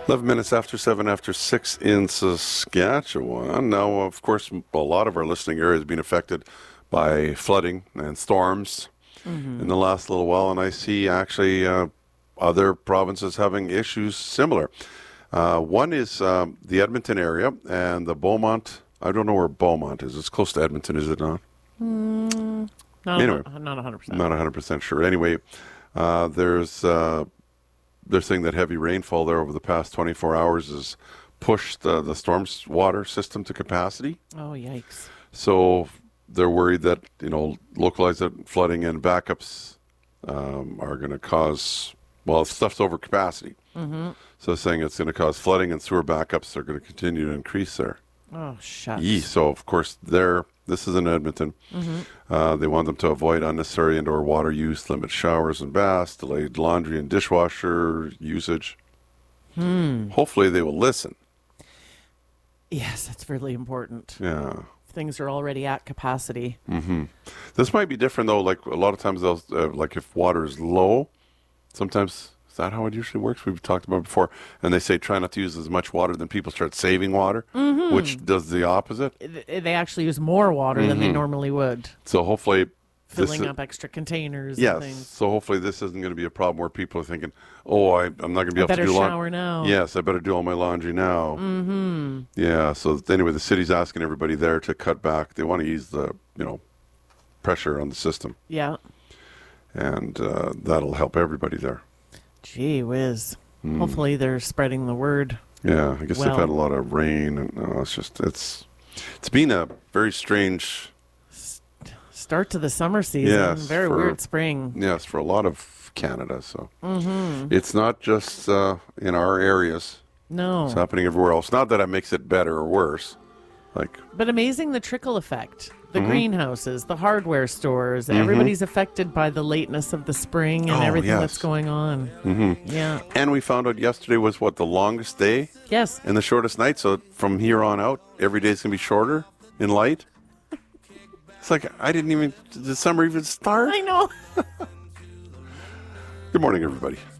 11 minutes after 7 after 6 in Saskatchewan. Now, of course, a lot of our listening area has been affected by flooding and storms in the last little while, and I see actually other provinces having issues similar. One is the Edmonton area and the Beaumont. I don't know where Beaumont is. It's close to Edmonton, is it not? Not Anyway, 100%. Not 100% sure. Anyway, they're saying that heavy rainfall there over the past 24 hours has pushed the storm's water system to capacity. Oh, yikes. So they're worried that, localized flooding and backups are going to cause, stuff's over capacity. Mm-hmm. So saying it's going to cause flooding and sewer backups are going to continue to increase there. Oh, shucks. So, of course, this is in Edmonton. Mm-hmm. They want them to avoid unnecessary indoor water use, limit showers and baths, delayed laundry and dishwasher usage. Hopefully they will listen. Yes, that's really important. Yeah. Things are already at capacity. Mm-hmm. This might be different, though. Like, a lot of times, they'll like if water is low, sometimes... Is that how it usually works? We've talked about it before. And they say try not to use as much water, then people start saving water, which does the opposite. They actually use more water than they normally would. So hopefully... Filling up extra containers yes, and things. So hopefully this isn't going to be a problem where people are thinking, I'm not going to be able to do laundry. I better shower now. Yes, I better do all my laundry now. Mm-hmm. Yeah, so anyway, the city's asking everybody there to cut back. They want to ease the, pressure on the system. Yeah. And that'll help everybody there. Gee whiz. Hopefully they're spreading the word. Yeah, I guess they've had a lot of rain. And it's been a very strange... Start to the summer season. Yes, very weird spring. Yes, for a lot of Canada. So it's not just in our areas. No. It's happening everywhere else. Not that it makes it better or worse. But amazing the trickle effect. The greenhouses, the hardware stores, everybody's affected by the lateness of the spring and everything that's going on. Mm-hmm. Yeah. And we found out yesterday was the longest day? Yes. And the shortest night. So from here on out, every day is going to be shorter in light. It's like, did summer even start? I know. Good morning, everybody.